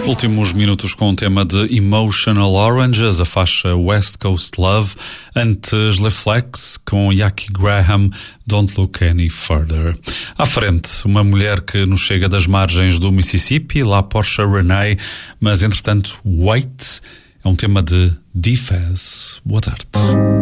Últimos minutos com o tema de Emotional Oranges, a faixa West Coast Love, antes Le Flex com Jackie Graham, Don't Look Any Further. À frente, uma mulher que nos chega das margens do Mississippi, lá Portia Renee, mas entretanto Wait é um tema de D-Faz. Boa tarde.